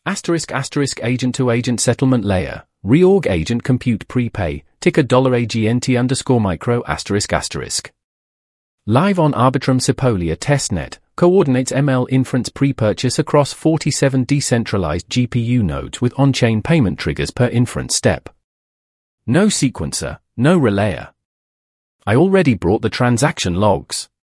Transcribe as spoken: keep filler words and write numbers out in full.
Asterisk asterisk agent to agent settlement layer, reorg agent compute prepay, ticker $agnt underscore micro asterisk asterisk. Live on Arbitrum Sepolia testnet, coordinates M L inference pre-purchase across forty-seven decentralized G P U nodes with on-chain payment triggers per inference step. No sequencer, no relayer. I already brought the transaction logs.